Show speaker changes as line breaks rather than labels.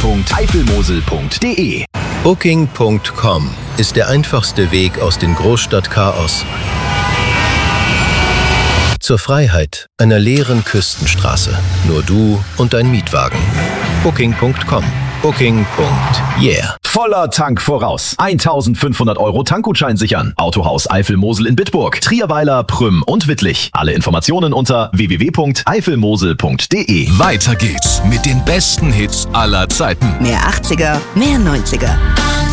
www.eifelmosel.de.
Booking.com ist der einfachste Weg aus dem Großstadtchaos zur Freiheit einer leeren Küstenstraße. Nur du und dein Mietwagen. Booking.com. Booking.yeah.
Voller Tank voraus. 1.500 € Tankgutschein sichern. Autohaus Eifelmosel in Bitburg, Trierweiler, Prüm und Wittlich. Alle Informationen unter www.eifelmosel.de.
Weiter geht's mit den besten Hits aller Zeiten.
Mehr 80er, mehr 90er.